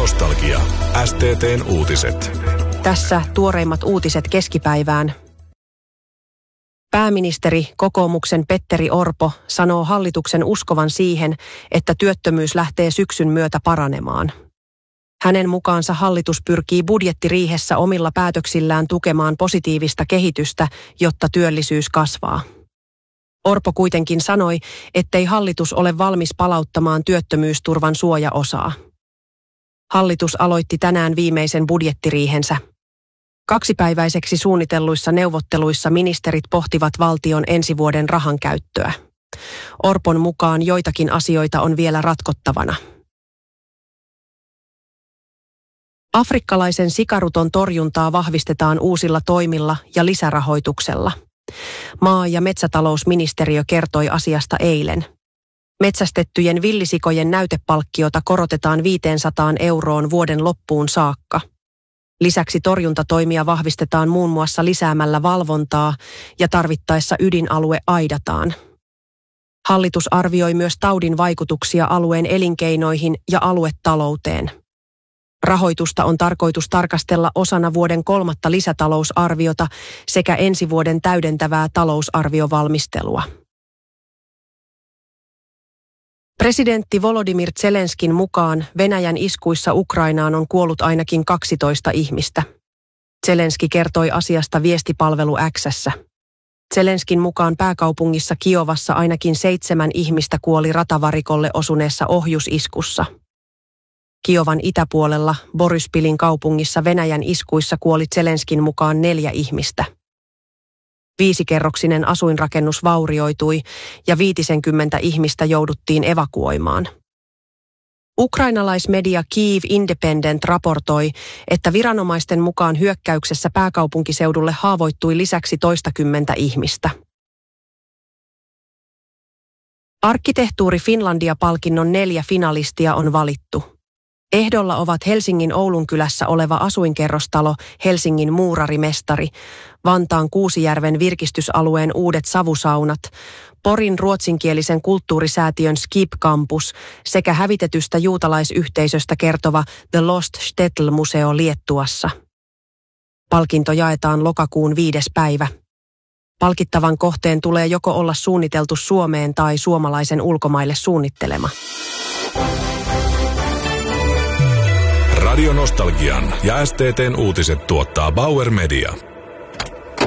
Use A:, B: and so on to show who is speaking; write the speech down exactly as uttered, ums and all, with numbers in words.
A: Nostalgia. S T T:n uutiset.
B: Tässä tuoreimmat uutiset keskipäivään. Pääministeri, kokoomuksen Petteri Orpo, sanoo hallituksen uskovan siihen, että työttömyys lähtee syksyn myötä paranemaan. Hänen mukaansa hallitus pyrkii budjettiriihessä omilla päätöksillään tukemaan positiivista kehitystä, jotta työllisyys kasvaa. Orpo kuitenkin sanoi, ettei hallitus ole valmis palauttamaan työttömyysturvan suojaosaa. Hallitus aloitti tänään viimeisen budjettiriihensä. Kaksipäiväiseksi suunnitelluissa neuvotteluissa ministerit pohtivat valtion ensi vuoden rahankäyttöä. Orpon mukaan joitakin asioita on vielä ratkottavana. Afrikkalaisen sikaruton torjuntaa vahvistetaan uusilla toimilla ja lisärahoituksella. Maa- ja metsätalousministeriö kertoi asiasta eilen. Metsästettyjen villisikojen näytepalkkiota korotetaan viisisataa euroon vuoden loppuun saakka. Lisäksi torjuntatoimia vahvistetaan muun muassa lisäämällä valvontaa ja tarvittaessa ydinalue aidataan. Hallitus arvioi myös taudin vaikutuksia alueen elinkeinoihin ja aluetalouteen. Rahoitusta on tarkoitus tarkastella osana vuoden kolmatta lisätalousarviota sekä ensi vuoden täydentävää talousarviovalmistelua. Presidentti Volodymyr Zelenskin mukaan Venäjän iskuissa Ukrainaan on kuollut ainakin kaksitoista ihmistä. Zelenski kertoi asiasta viestipalvelu X:ssä. Zelenskin mukaan pääkaupungissa Kiovassa ainakin seitsemän ihmistä kuoli ratavarikolle osuneessa ohjusiskussa. Kiovan itäpuolella Boryspilin kaupungissa Venäjän iskuissa kuoli Zelenskin mukaan neljä ihmistä. Viisikerroksinen asuinrakennus vaurioitui ja viitisenkymmentä ihmistä jouduttiin evakuoimaan. Ukrainalaismedia Kyiv Independent raportoi, että viranomaisten mukaan hyökkäyksessä pääkaupunkiseudulle haavoittui lisäksi toistakymmentä ihmistä. Arkkitehtuuri Finlandia-palkinnon neljä finalistia on valittu. Ehdolla ovat Helsingin Oulunkylässä oleva asuinkerrostalo Helsingin muurarimestari, Vantaan Kuusijärven virkistysalueen uudet savusaunat, Porin ruotsinkielisen kulttuurisäätiön Skip Campus sekä hävitetystä juutalaisyhteisöstä kertova The Lost Shtetl-museo Liettuassa. Palkinto jaetaan lokakuun viides päivä. Palkittavan kohteen tulee joko olla suunniteltu Suomeen tai suomalaisen ulkomaille suunnittelema.
A: Radio Nostalgian ja S T T:n uutiset tuottaa Bauer Media.